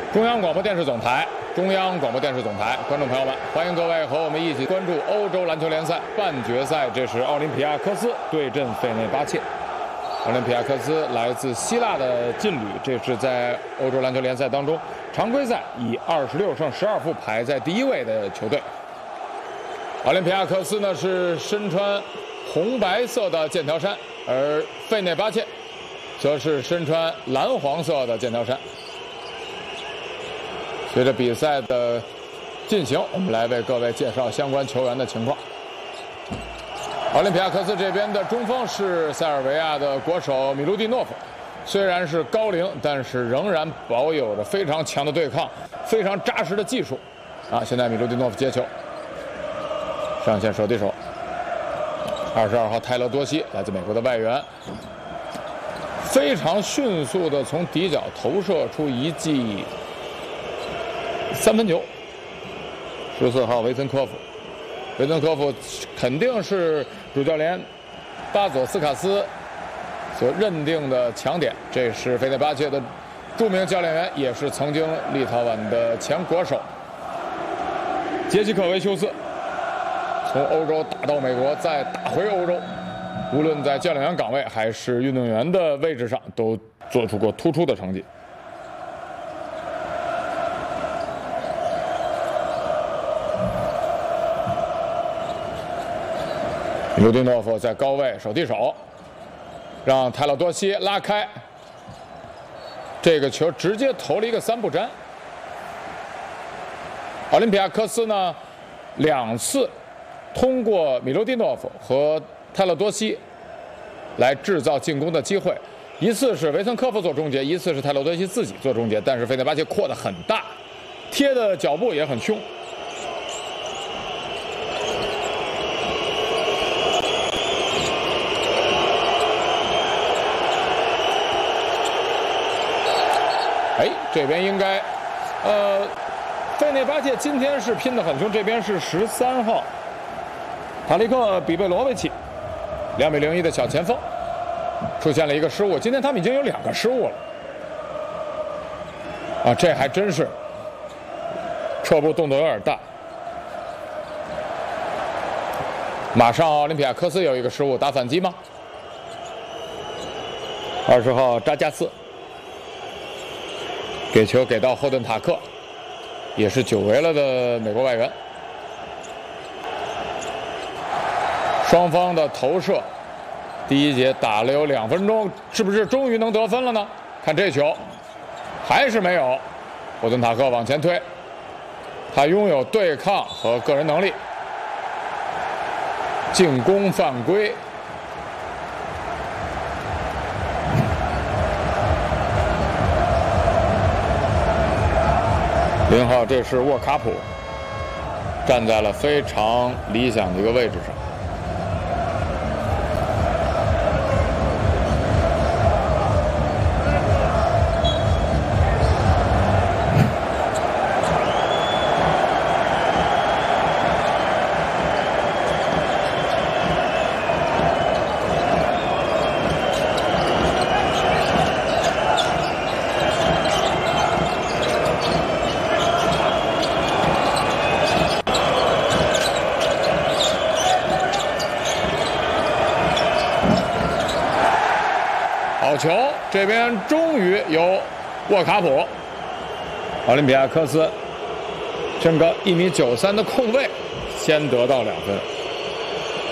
中央广播电视总台，观众朋友们，欢迎各位和我们一起关注欧洲篮球联赛半决赛。这是奥林匹亚科斯对阵费内巴切。奥林匹亚科斯来自希腊的劲旅，这是在欧洲篮球联赛当中常规赛以26胜12负排在第1位的球队。奥林匹亚科斯呢是身穿红白色的剑条衫，而费内巴切则是身穿蓝黄色的剑条衫。随着比赛的进行，我们来为各位介绍相关球员的情况。奥林匹亚科斯这边的中锋是塞尔维亚的国手米卢蒂诺夫，虽然是高龄，但是仍然保有着非常强的对抗、非常扎实的技术。现在米卢蒂诺夫接球，上线手递手。22号泰勒多西来自美国的外援，非常迅速的从底角投射出一记3分球。14号维森科夫肯定是主教练巴佐斯卡斯所认定的强点。这是费内巴切的著名教练员，也是曾经立陶宛的前国手杰西克维修斯，从欧洲打到美国，再打回欧洲，无论在教练员岗位还是运动员的位置上，都做出过突出的成绩。米卢蒂诺夫在高位手递手，让泰勒多西拉开，这个球直接投了一个3不沾。奥林匹亚科斯呢2次通过米卢蒂诺夫和泰勒多西来制造进攻的机会，一次是维森科夫做终结，一次是泰勒多西自己做终结，但是费内巴切扩得很大，贴的脚步也很凶。这边应该，费内巴切今天是拼得很凶。这边是13号塔利克比贝罗维奇，2米01的小前锋，出现了一个失误。今天他们已经有2个失误了，这还真是撤步动作有点大。马上奥林匹亚科斯有一个失误，打反击吗？20号扎加斯。给球给到霍顿塔克，也是久违了的美国外援。双方的投射，第一节打了有2分钟，是不是终于能得分了呢？看这球，还是没有。霍顿塔克往前推，他拥有对抗和个人能力，进攻犯规。0号，这是沃卡普，站在了非常理想的一个位置上。好球！这边终于有沃卡普，奥林匹亚科斯身高1米93的控卫，先得到2分。